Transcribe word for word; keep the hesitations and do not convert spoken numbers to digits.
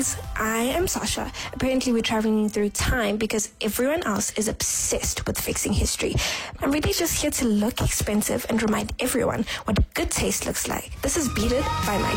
guys. I am Sasha. Apparently we're traveling through time because everyone else is obsessed with fixing history. I'm really just here to look expensive and remind everyone what good taste looks like. This is Beat It by Mike